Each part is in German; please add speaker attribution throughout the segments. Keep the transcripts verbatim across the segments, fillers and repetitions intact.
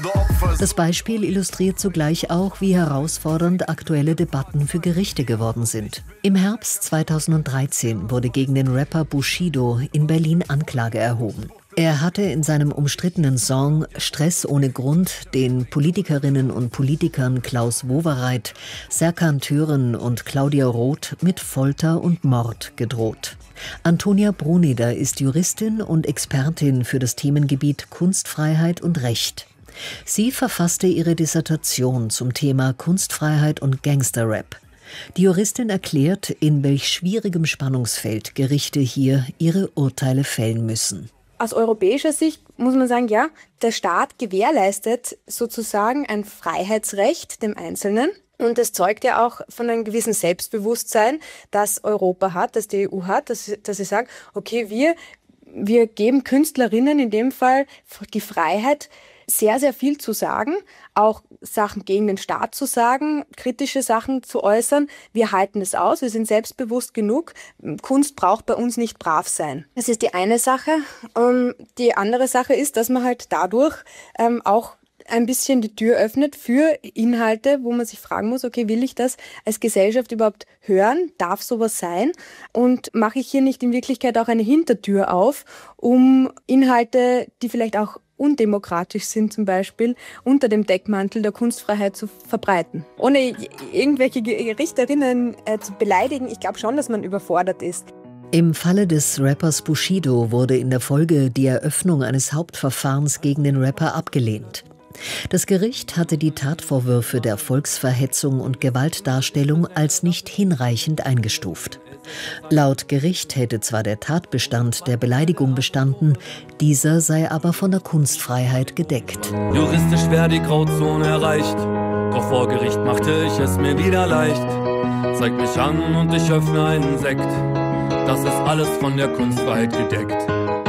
Speaker 1: Das Beispiel illustriert zugleich auch, wie herausfordernd aktuelle Debatten für Gerichte geworden sind. Im Herbst zweitausenddreizehn wurde gegen den Rapper Bushido in Berlin Anklage erhoben. Er hatte in seinem umstrittenen Song »Stress ohne Grund« den Politikerinnen und Politikern Klaus Wowereit, Serkan Tören und Claudia Roth mit Folter und Mord gedroht. Antonia Bruneder ist Juristin und Expertin für das Themengebiet Kunstfreiheit und Recht. Sie verfasste ihre Dissertation zum Thema Kunstfreiheit und Gangsterrap. Die Juristin erklärt, in welch schwierigem Spannungsfeld Gerichte hier ihre Urteile fällen müssen.
Speaker 2: Aus europäischer Sicht muss man sagen, ja, der Staat gewährleistet sozusagen ein Freiheitsrecht dem Einzelnen. Und es zeugt ja auch von einem gewissen Selbstbewusstsein, das Europa hat, das die E U hat, dass, dass sie sagen, okay, wir, wir geben Künstlerinnen in dem Fall die Freiheit, sehr, sehr viel zu sagen, auch Sachen gegen den Staat zu sagen, kritische Sachen zu äußern. Wir halten es aus, wir sind selbstbewusst genug. Kunst braucht bei uns nicht brav sein. Das ist die eine Sache. Und die andere Sache ist, dass man halt dadurch ähm, auch ein bisschen die Tür öffnet für Inhalte, wo man sich fragen muss, okay, will ich das als Gesellschaft überhaupt hören? Darf sowas sein? Und mache ich hier nicht in Wirklichkeit auch eine Hintertür auf, um Inhalte, die vielleicht auch undemokratisch sind zum Beispiel, unter dem Deckmantel der Kunstfreiheit zu verbreiten. Ohne irgendwelche Richterinnen äh, zu beleidigen, ich glaube schon, dass man überfordert ist.
Speaker 1: Im Falle des Rappers Bushido wurde in der Folge die Eröffnung eines Hauptverfahrens gegen den Rapper abgelehnt. Das Gericht hatte die Tatvorwürfe der Volksverhetzung und Gewaltdarstellung als nicht hinreichend eingestuft. Laut Gericht hätte zwar der Tatbestand der Beleidigung bestanden, dieser sei aber von der Kunstfreiheit gedeckt.
Speaker 3: Juristisch wäre die Grauzone erreicht, doch vor Gericht machte ich es mir wieder leicht. Zeig mich an und ich öffne einen Sekt, das ist alles von der Kunstfreiheit gedeckt.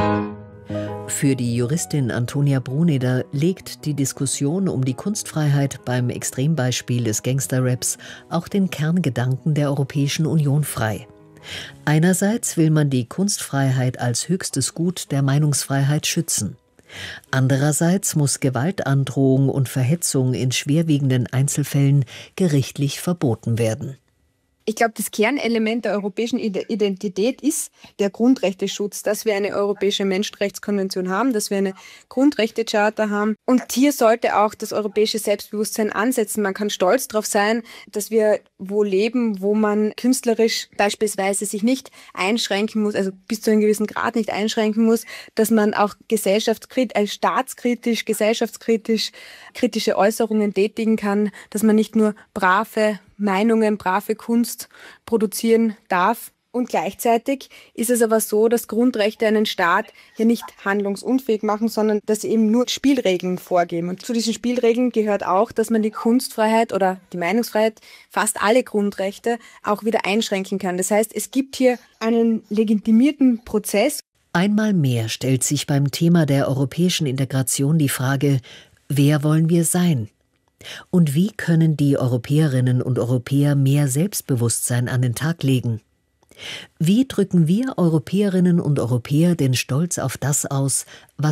Speaker 1: Für die Juristin Antonia Bruneder legt die Diskussion um die Kunstfreiheit beim Extrembeispiel des Gangsterraps auch den Kerngedanken der Europäischen Union frei. Einerseits will man die Kunstfreiheit als höchstes Gut der Meinungsfreiheit schützen. Andererseits muss Gewaltandrohung und Verhetzung in schwerwiegenden Einzelfällen gerichtlich verboten werden.
Speaker 2: Ich glaube, das Kernelement der europäischen Identität ist der Grundrechteschutz, dass wir eine europäische Menschenrechtskonvention haben, dass wir eine Grundrechtecharta haben. Und hier sollte auch das europäische Selbstbewusstsein ansetzen. Man kann stolz darauf sein, dass wir wo leben, wo man künstlerisch beispielsweise sich nicht einschränken muss, also bis zu einem gewissen Grad nicht einschränken muss, dass man auch gesellschaftskritisch, also staatskritisch, gesellschaftskritisch kritische Äußerungen tätigen kann, dass man nicht nur brave Meinungen, brave Kunst produzieren darf. Und gleichzeitig ist es aber so, dass Grundrechte einen Staat ja nicht handlungsunfähig machen, sondern dass sie eben nur Spielregeln vorgeben. Und zu diesen Spielregeln gehört auch, dass man die Kunstfreiheit oder die Meinungsfreiheit, fast alle Grundrechte, auch wieder einschränken kann. Das heißt, es gibt hier einen legitimierten Prozess.
Speaker 1: Einmal mehr stellt sich beim Thema der europäischen Integration die Frage, wer wollen wir sein? Und wie können die Europäerinnen und Europäer mehr Selbstbewusstsein an den Tag legen? Wie drücken wir Europäerinnen und Europäer den Stolz auf das aus, was